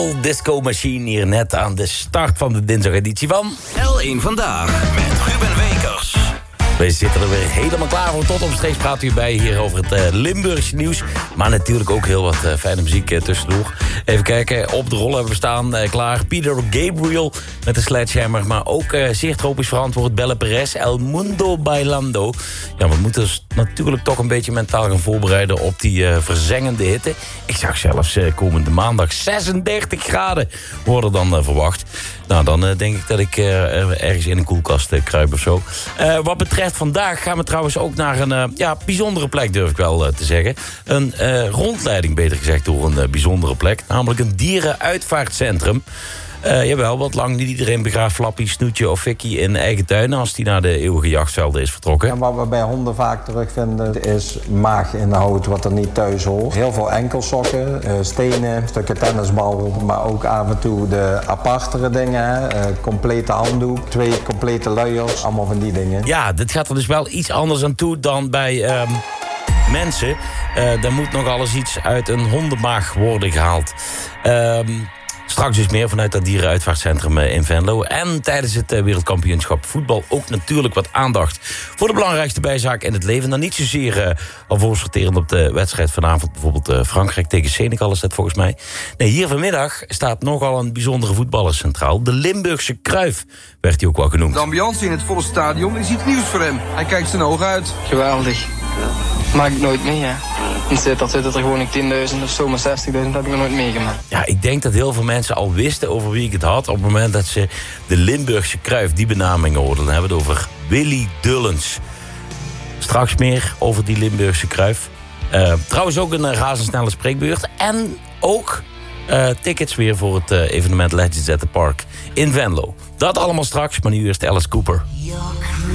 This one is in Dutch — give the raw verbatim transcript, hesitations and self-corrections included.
Disco Machine hier net aan de start van de dinsdageditie van L één Vandaag met Ruben Wekers. We zitten er weer helemaal klaar voor. Tot omstreeks praten we bij hier over het uh, Limburgse nieuws. Maar natuurlijk ook heel wat uh, fijne muziek uh, tussendoor. Even kijken, op de rol hebben we staan uh, klaar. Peter Gabriel met de Sledgehammer. Maar ook uh, zeer tropisch verantwoord Belle Perez, El Mundo Bailando. Ja, we moeten ons natuurlijk toch een beetje mentaal gaan voorbereiden op die uh, verzengende hitte. Ik zag zelfs uh, komende maandag zesendertig graden worden dan uh, verwacht. Nou, dan uh, denk ik dat ik uh, ergens in een koelkast uh, kruip of zo. Uh, wat betreft vandaag gaan we trouwens ook naar een uh, ja, bijzondere plek, durf ik wel uh, te zeggen. Een uh, rondleiding, beter gezegd, door een uh, bijzondere plek. Namelijk een dierenuitvaartcentrum. Uh, jawel, wat lang niet iedereen begraaft Flappy, Snoetje of Vicky in eigen tuin als die naar de eeuwige jachtvelden is vertrokken. En wat we bij honden vaak terugvinden is maaginhoud wat er niet thuis hoort. Heel veel enkelsokken, uh, stenen, stukken tennisbal, maar ook af en toe de apartere dingen. Uh, complete handdoek, twee complete luiers, allemaal van die dingen. Ja, dit gaat er dus wel iets anders aan toe dan bij um, mensen. Uh, er moet nog alles iets uit een hondenmaag worden gehaald. Um, Straks dus meer vanuit dat dierenuitvaartcentrum in Venlo. En tijdens het wereldkampioenschap voetbal ook natuurlijk wat aandacht voor de belangrijkste bijzaak in het leven. Dan niet zozeer uh, alvorens sorterend op de wedstrijd vanavond. Bijvoorbeeld uh, Frankrijk tegen Senegal is dat volgens mij. Nee, hier vanmiddag staat nogal een bijzondere voetballer centraal. De Limburgse Cruyff werd hij ook wel genoemd. De ambiance in het volle stadion is iets nieuws voor hem. Hij kijkt zijn ogen uit. Geweldig. Maak ik nooit mee, hè. In Sittard zitten er gewoon tienduizend of zo, maar zestigduizend heb ik nog nooit meegemaakt. Ja, ik denk dat heel veel mensen al wisten over wie ik het had op het moment dat ze de Limburgse Cruyff, die benaming hoorden. Dan hebben we het over Willy Dullens. Straks meer over die Limburgse Cruyff. Uh, trouwens ook een uh, razendsnelle spreekbeurt. En ook uh, tickets weer voor het uh, evenement Legends at the Park in Venlo. Dat allemaal straks, maar nu eerst Alice Cooper.